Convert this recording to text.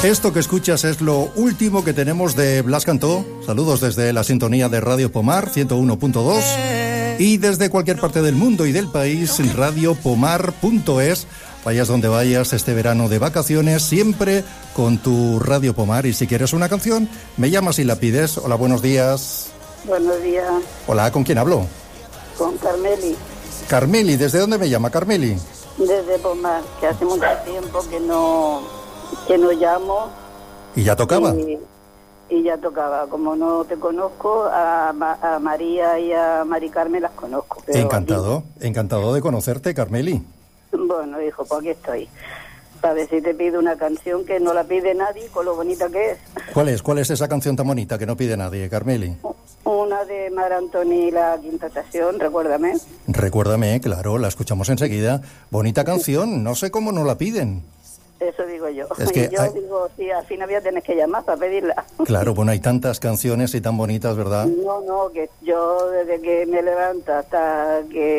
Esto que escuchas es lo último que tenemos de Blas Cantó. Saludos desde la sintonía de Radio Pomar 101.2 y desde cualquier parte del mundo y del país, radiopomar.es. Vayas donde vayas este verano de vacaciones, siempre con tu Radio Pomar. Y si quieres una canción, me llamas y la pides. Hola, buenos días. Buenos días. Hola, ¿con quién hablo? Con Carmeli. Carmeli, ¿desde dónde me llama Carmeli? Desde Pomar, que hace mucho tiempo que no llamo. ¿Y ya tocaba? Y ya tocaba. Como no te conozco, a María y a Mari Carmen las conozco. Pero encantado de conocerte, Carmeli. Bueno, hijo, pues aquí estoy. Para ver si te pido una canción que no la pide nadie, con lo bonita que es. ¿Cuál es esa canción tan bonita que no pide nadie, Carmeli? Una de Mar Antoni, La Quinta Estación, recuérdame. Recuérdame, claro, la escuchamos enseguida. Bonita canción, no sé cómo no la piden. Eso digo yo. Es que digo, sí, al final voy a tener que llamar para pedirla. Claro, bueno, hay tantas canciones y tan bonitas, ¿verdad? No, que yo desde que me levanto hasta que